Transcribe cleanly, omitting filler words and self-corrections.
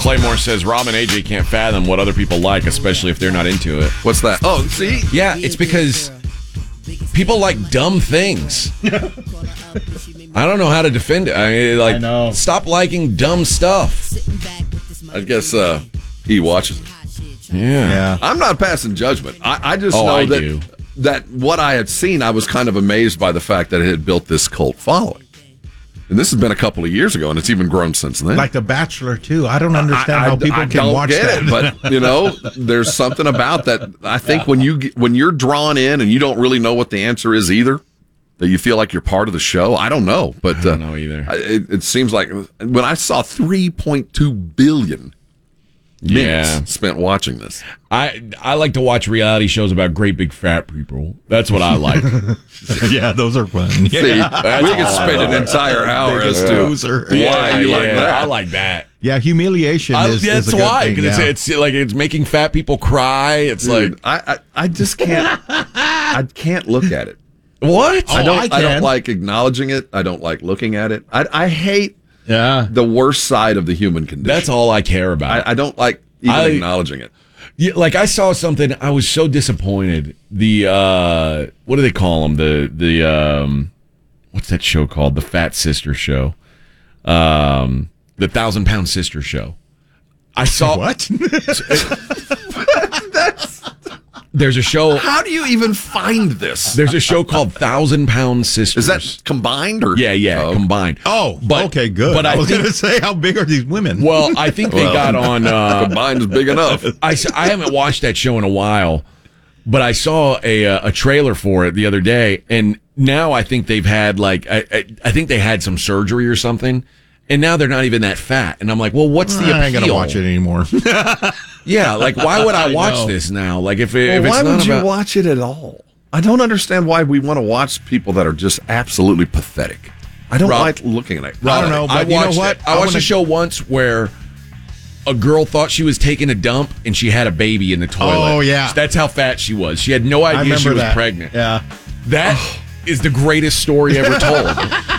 Claymore says Rob and AJ can't fathom what other people like, especially if they're not into it. What's that? Oh, see? Yeah, it's because people like dumb things. I don't know how to defend it. I mean, I know. Stop liking dumb stuff. I guess he watches it. Yeah. I'm not passing judgment. I just know I that do. that what I had seen, I was kind of amazed by the fact that it had built this cult following. And this has been a couple of years ago, and it's even grown since then. Like The Bachelor, too. I don't understand how people I can don't watch get that. it, but there's something about that. I think when you're drawn in and you don't really know what the answer is either, that you feel like you're part of the show. I don't know, but I don't know either. It seems like when I saw 3.2 billion minutes spent watching this. I like to watch reality shows about great big fat people. That's what I like. Yeah, those are fun. See, we could spend an entire hour as to why you like that. I like that. Yeah, humiliation is that's a good why, thing, because yeah. it's like it's making fat people cry. It's Dude, like I just can't. I can't look at it. what? I don't can. like acknowledging it. I don't like looking at it. I hate Yeah. the worst side of the human condition. That's all I care about. I don't like even acknowledging it. Yeah, like I saw something, I was so disappointed. The what do they call them? The what's that show called? The Fat Sister Show. The 1,000-Pound Sister Show. I saw What? There's a show. How do you even find this? There's a show called 1,000-Pound Sisters. Is that combined or? Yeah, combined. Oh, But- okay, good. but I I was think- going to say, how big are these women? Well, I think they got on. Combined is big enough. I haven't watched that show in a while, but I saw a trailer for it the other day, and now I think they've had like I think they had some surgery or something, and now they're not even that fat. And I'm like, well, what's the appeal? I ain't going to watch it anymore. Yeah, like why would I watch know. this now? Like if it's Why not would you about, watch it at all? I don't understand why we want to watch people that are just absolutely pathetic. I don't Rob- like looking at it. I don't know, I but you know watched what? it. I watched wanna- a show once where a girl thought she was taking a dump and she had a baby in the toilet. Oh, yeah. That's how fat she was. She had no I idea she remember was that. pregnant. Yeah. That is the greatest story ever told.